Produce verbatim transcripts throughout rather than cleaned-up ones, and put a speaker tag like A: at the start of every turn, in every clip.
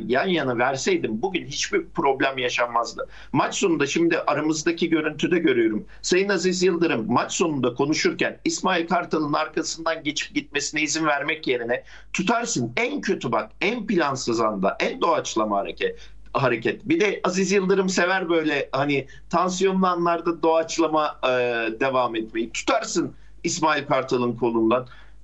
A: yan yana verseydim bugün hiçbir problem yaşanmazdı. Maç sonunda şimdi aramızdaki görüntüde görüyorum. Sayın Aziz Yıldırım maç sonunda konuşurken İsmail Kartal'ın arkasından geçip gitmesine izin vermek yerine tutarsın en kötü bak en plansız anda en doğaçlama hareket. hareket. Bir de Aziz Yıldırım sever böyle hani tansiyonlu anlarda doğaçlama e, devam etmeyi. Tutarsın İsmail Kartal'ın kolundan.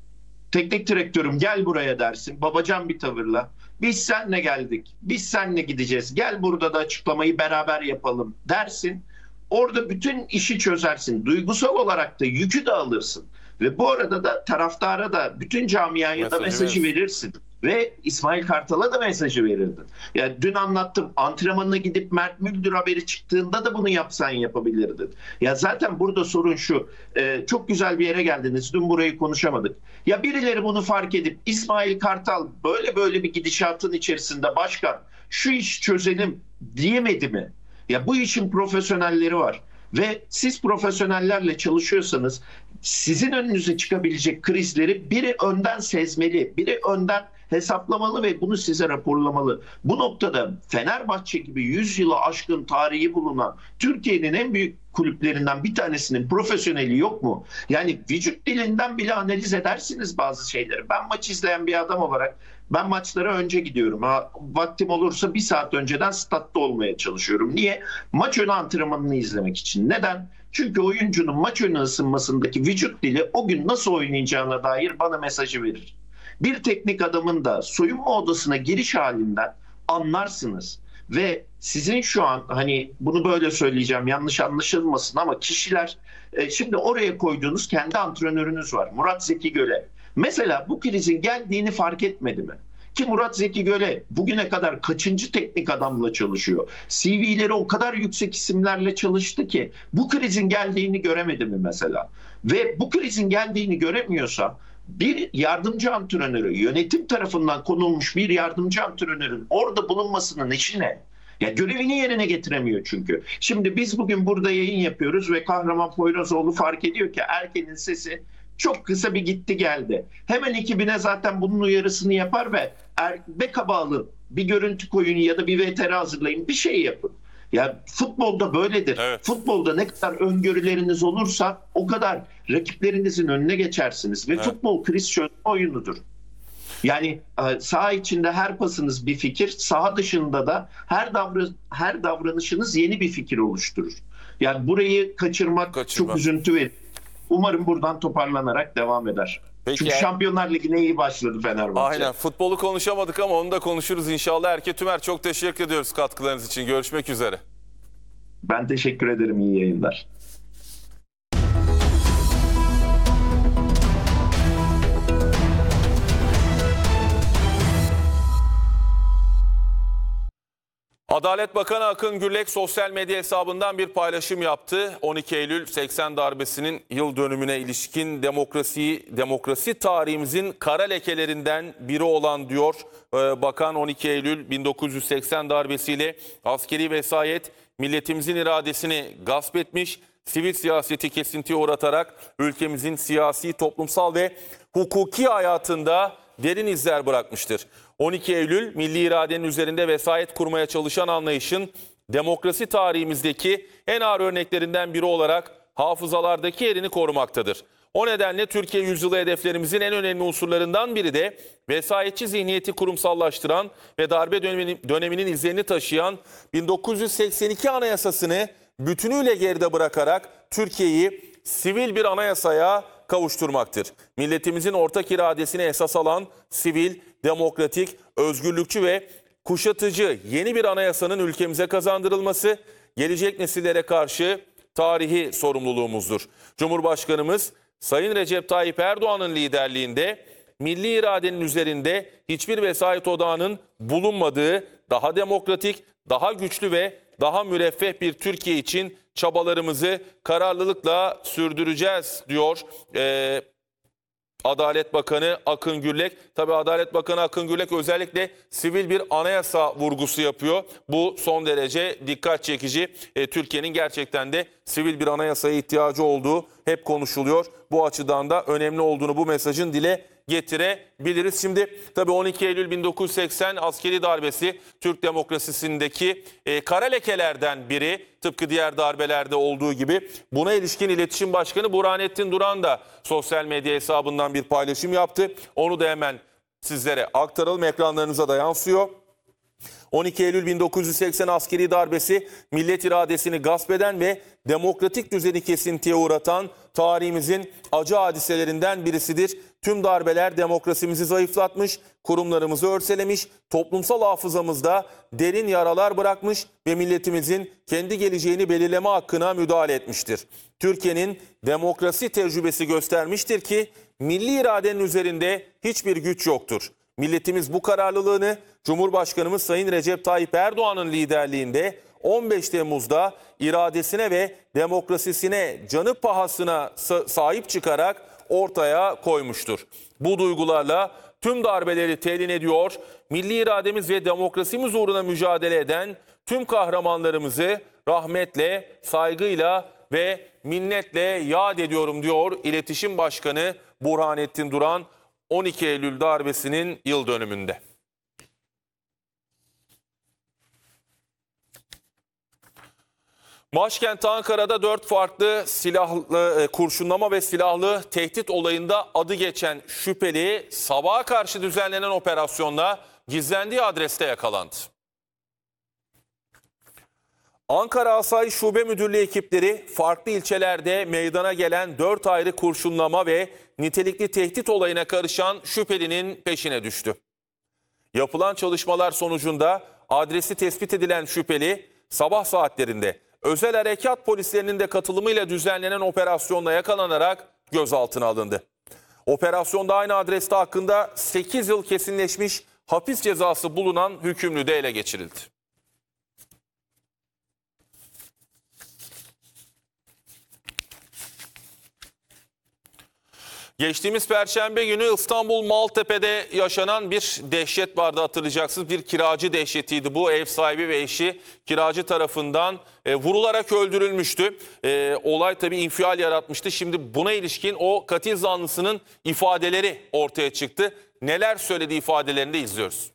A: Teknik direktörüm gel buraya dersin. Babacan bir tavırla. Biz seninle geldik. Biz seninle gideceğiz. Gel burada da açıklamayı beraber yapalım dersin. Orada bütün işi çözersin. Duygusal olarak da yükü de alırsın. Ve bu arada da taraftara da bütün camiaya da mesajı verirsin. Ve İsmail Kartal'a da mesajı verirdin. Yani dün anlattım, antrenmanına gidip Mert Müldür haberi çıktığında da bunu yapsan yapabilirdin. Ya zaten burada sorun şu, e, çok güzel bir yere geldiniz, dün burayı konuşamadık. Ya birileri bunu fark edip İsmail Kartal böyle böyle bir gidişatın içerisinde başkan şu işi çözelim diyemedi mi? Ya bu işin profesyonelleri var. Ve siz profesyonellerle çalışıyorsanız sizin önünüze çıkabilecek krizleri biri önden sezmeli, biri önden hesaplamalı ve bunu size raporlamalı. Bu noktada Fenerbahçe gibi yüz yılı aşkın tarihi bulunan Türkiye'nin en büyük kulüplerinden bir tanesinin profesyoneli yok mu? Yani vücut dilinden bile analiz edersiniz bazı şeyleri. Ben maç izleyen bir adam olarak ben maçlara önce gidiyorum. Ha, vaktim olursa bir saat önceden statta olmaya çalışıyorum. Niye? Maç önü antrenmanını izlemek için. Neden? Çünkü oyuncunun maç önü ısınmasındaki vücut dili o gün nasıl oynayacağına dair bana mesajı verir. Bir teknik adamın da soyunma odasına giriş halinden anlarsınız. Ve sizin şu an hani bunu böyle söyleyeceğim yanlış anlaşılmasın ama kişiler e, şimdi oraya koyduğunuz kendi antrenörünüz var. Murat Zeki Göle. Mesela bu krizin geldiğini fark etmedi mi? Ki Murat Zeki Göle bugüne kadar kaçıncı teknik adamla çalışıyor? C V'leri o kadar yüksek isimlerle çalıştı ki bu krizin geldiğini göremedi mi mesela? Ve bu krizin geldiğini göremiyorsa bir yardımcı antrenörü, yönetim tarafından konulmuş bir yardımcı antrenörün orada bulunmasının işi ne? Ya görevini yerine getiremiyor çünkü. Şimdi biz bugün burada yayın yapıyoruz ve Kahraman Poyrazoğlu fark ediyor ki Erken'in sesi çok kısa bir gitti geldi. Hemen ekibine zaten bunun uyarısını yapar ve er, backup'a alın, bir görüntü koyun ya da bir V T R hazırlayın, bir şey yapın. Ya futbolda böyledir.
B: Evet.
A: Futbolda ne kadar öngörüleriniz olursa o kadar rakiplerinizin önüne geçersiniz. Ve
B: Evet.
A: futbol kriz çözme oyunudur. Yani saha içinde her pasınız bir fikir, saha dışında da her davran her davranışınız yeni bir fikir oluşturur. Yani burayı kaçırmak
B: Kaçırmak.
A: çok üzüntü verir. Umarım buradan toparlanarak devam eder.
B: Peki,
A: Çünkü
B: yani-
A: Şampiyonlar Ligi'ne iyi başladı Fenerbahçe.
B: Aynen. Futbolu konuşamadık ama onu da konuşuruz inşallah. Erke Tümer, çok teşekkür ediyoruz katkılarınız için. Görüşmek üzere.
A: Ben teşekkür ederim. İyi yayınlar.
B: Adalet Bakanı Akın Gürlek sosyal medya hesabından bir paylaşım yaptı. on iki Eylül seksen darbesinin yıl dönümüne ilişkin demokrasiyi, demokrasi tarihimizin kara lekelerinden biri olan diyor ee, Bakan. on iki Eylül bin dokuz yüz seksen darbesiyle askeri vesayet milletimizin iradesini gasp etmiş, sivil siyaseti kesintiye uğratarak ülkemizin siyasi, toplumsal ve hukuki hayatında derin izler bırakmıştır. on iki Eylül milli iradenin üzerinde vesayet kurmaya çalışan anlayışın demokrasi tarihimizdeki en ağır örneklerinden biri olarak hafızalardaki yerini korumaktadır. O nedenle Türkiye yüzyılı hedeflerimizin en önemli unsurlarından biri de vesayetçi zihniyeti kurumsallaştıran ve darbe döneminin, döneminin izlerini taşıyan bin dokuz yüz seksen iki Anayasasını bütünüyle geride bırakarak Türkiye'yi sivil bir anayasaya kavuşturmaktır. Milletimizin ortak iradesini esas alan sivil, demokratik, özgürlükçü ve kuşatıcı yeni bir anayasanın ülkemize kazandırılması gelecek nesillere karşı tarihi sorumluluğumuzdur. Cumhurbaşkanımız Sayın Recep Tayyip Erdoğan'ın liderliğinde milli iradenin üzerinde hiçbir vesayet odağının bulunmadığı daha demokratik, daha güçlü ve daha müreffeh bir Türkiye için çabalarımızı kararlılıkla sürdüreceğiz diyor Ee, Adalet Bakanı Akın Gürlek. Tabii Adalet Bakanı Akın Gürlek özellikle sivil bir anayasa vurgusu yapıyor. Bu son derece dikkat çekici. E, Türkiye'nin gerçekten de sivil bir anayasaya ihtiyacı olduğu hep konuşuluyor. Bu açıdan da önemli olduğunu bu mesajın dile getirebiliriz. Şimdi tabii on iki Eylül bin dokuz yüz seksen askeri darbesi Türk demokrasisindeki e, kara lekelerden biri. Tıpkı diğer darbelerde olduğu gibi. Buna ilişkin İletişim Başkanı Burhanettin Duran da sosyal medya hesabından bir paylaşım yaptı. Onu da hemen sizlere aktaralım. Ekranlarınıza da yansıyor. on iki Eylül bin dokuz yüz seksen askeri darbesi millet iradesini gasp eden ve demokratik düzeni kesintiye uğratan tarihimizin acı hadiselerinden birisidir. Tüm darbeler demokrasimizi zayıflatmış, kurumlarımızı örselemiş, toplumsal hafızamızda derin yaralar bırakmış ve milletimizin kendi geleceğini belirleme hakkına müdahale etmiştir. Türkiye'nin demokrasi tecrübesi göstermiştir ki milli iradenin üzerinde hiçbir güç yoktur. Milletimiz bu kararlılığını Cumhurbaşkanımız Sayın Recep Tayyip Erdoğan'ın liderliğinde on beş Temmuz'da iradesine ve demokrasisine canı pahasına sahip çıkarak ortaya koymuştur. Bu duygularla tüm darbeleri telin ediyor, milli irademiz ve demokrasimiz uğruna mücadele eden tüm kahramanlarımızı rahmetle, saygıyla ve minnetle yad ediyorum diyor İletişim Başkanı Burhanettin Duran on iki Eylül darbesinin yıl dönümünde. Başkent Ankara'da dört farklı silahlı kurşunlama ve silahlı tehdit olayında adı geçen şüpheli sabaha karşı düzenlenen operasyonla gizlendiği adreste yakalandı. Ankara Asayiş Şube Müdürlüğü ekipleri farklı ilçelerde meydana gelen dört ayrı kurşunlama ve nitelikli tehdit olayına karışan şüphelinin peşine düştü. Yapılan çalışmalar sonucunda adresi tespit edilen şüpheli sabah saatlerinde özel harekat polislerinin de katılımıyla düzenlenen operasyonla yakalanarak gözaltına alındı. Operasyonda aynı adreste hakkında sekiz yıl kesinleşmiş hapis cezası bulunan hükümlü de ele geçirildi. Geçtiğimiz Perşembe günü İstanbul Maltepe'de yaşanan bir dehşet vardı, hatırlayacaksınız. Bir kiracı dehşetiydi bu. Ev sahibi ve eşi kiracı tarafından e, vurularak öldürülmüştü. E, olay tabii infial yaratmıştı. Şimdi buna ilişkin o katil zanlısının ifadeleri ortaya çıktı. Neler söylediği ifadelerini de izliyoruz.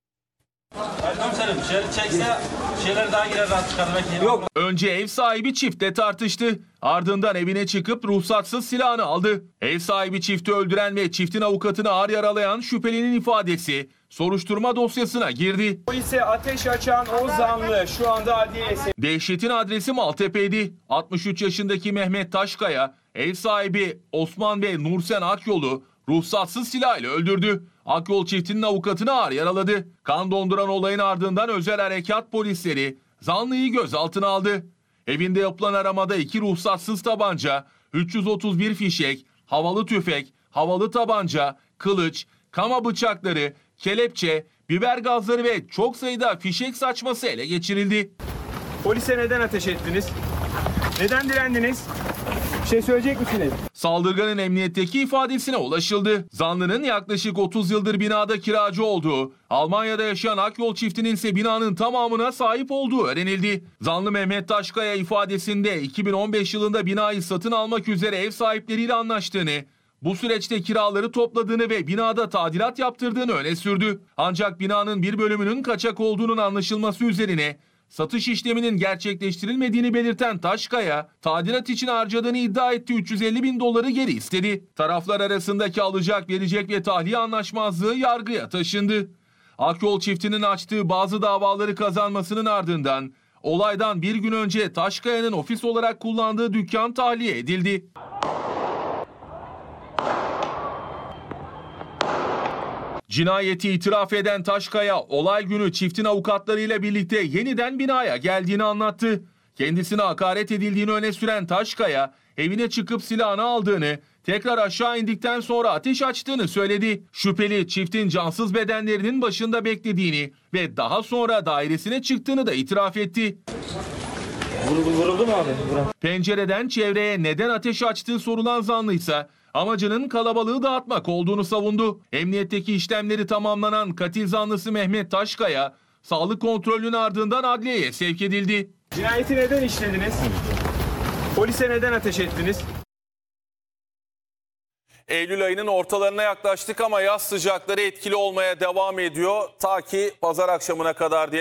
C: Komiserim çekse şeyler daha girer rahat çıkar belki. Yok.
D: Önce ev sahibi çiftle tartıştı. Ardından evine çıkıp ruhsatsız silahını aldı. Ev sahibi çifti öldüren ve çiftin avukatını ağır yaralayan şüphelinin ifadesi soruşturma dosyasına girdi.
E: Polise ateş açan o zanlı şu anda adliyeye sevk.
D: Dehşetin adresi Maltepe'ydi. altmış üç yaşındaki Mehmet Taşkaya, ev sahibi Osman ve Nursen Akyol'u ruhsatsız silahıyla öldürdü. Akyol çiftinin avukatını ağır yaraladı. Kan donduran olayın ardından özel harekat polisleri zanlıyı gözaltına aldı. Evinde yapılan aramada iki ruhsatsız tabanca, üç yüz otuz bir fişek, havalı tüfek, havalı tabanca, kılıç, kama bıçakları, kelepçe, biber gazları ve çok sayıda fişek saçması ele geçirildi.
E: Polise neden ateş ettiniz? Neden direndiniz? Bir şey söyleyecek misiniz?
D: Saldırganın emniyetteki ifadesine ulaşıldı. Zanlının yaklaşık otuz yıldır binada kiracı olduğu, Almanya'da yaşayan Akyol çiftinin ise binanın tamamına sahip olduğu öğrenildi. Zanlı Mehmet Taşkaya ifadesinde iki bin on beş yılında binayı satın almak üzere ev sahipleriyle anlaştığını, bu süreçte kiraları topladığını ve binada tadilat yaptırdığını öne sürdü. Ancak binanın bir bölümünün kaçak olduğunun anlaşılması üzerine satış işleminin gerçekleştirilmediğini belirten Taşkaya, tadilat için harcadığını iddia ettiği üç yüz elli bin doları geri istedi. Taraflar arasındaki alacak, verecek ve tahliye anlaşmazlığı yargıya taşındı. Akyol çiftinin açtığı bazı davaları kazanmasının ardından olaydan bir gün önce Taşkaya'nın ofis olarak kullandığı dükkan tahliye edildi. Cinayeti itiraf eden Taşkaya, olay günü çiftin avukatlarıyla birlikte yeniden binaya geldiğini anlattı. Kendisine hakaret edildiğini öne süren Taşkaya, evine çıkıp silahını aldığını, tekrar aşağı indikten sonra ateş açtığını söyledi. Şüpheli çiftin cansız bedenlerinin başında beklediğini ve daha sonra dairesine çıktığını da itiraf etti.
E: Vuruldu, vuruldu mu abi? Bırak.
D: Pencereden çevreye neden ateş açtığı sorulan zanlıysa amacının kalabalığı dağıtmak olduğunu savundu. Emniyetteki işlemleri tamamlanan katil zanlısı Mehmet Taşkaya, sağlık kontrolünün ardından adliyeye sevk edildi.
E: Cinayeti neden işlediniz? Polise neden ateş ettiniz?
B: Eylül ayının ortalarına yaklaştık ama yaz sıcakları etkili olmaya devam ediyor. Ta ki pazar akşamına kadar diye.